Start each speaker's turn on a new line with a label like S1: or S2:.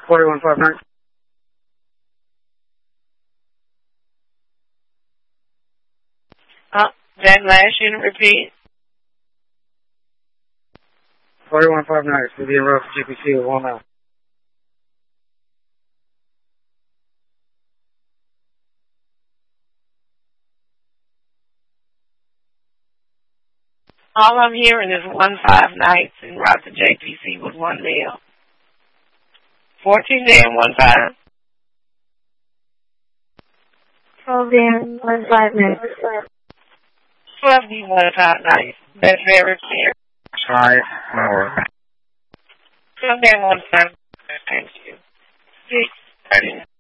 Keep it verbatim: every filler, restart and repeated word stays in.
S1: forty-one five nine.
S2: Uh, that last unit, repeat.
S1: forty-one five nine, Vivian Road for G P C with one mile.
S2: All I'm hearing is one five nights and route to J P C with one meal. fourteen day and one five.
S3: twelve day and one five nights.
S2: twelve day and one five nights. That's very clear.
S1: Five more.
S2: twelve day and one five. Thank you. six thirty.